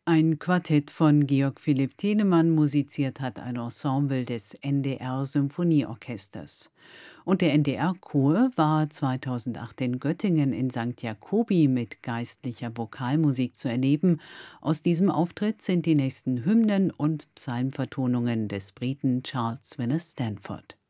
Ein Quartett von Georg Philipp Telemann musiziert hat ein Ensemble des NDR-Symphonieorchesters. Und der NDR-Chor war 2008 in Göttingen in St. Jakobi mit geistlicher Vokalmusik zu erleben. Aus diesem Auftritt sind die nächsten Hymnen und Psalmvertonungen des Briten Charles Winner Stanford.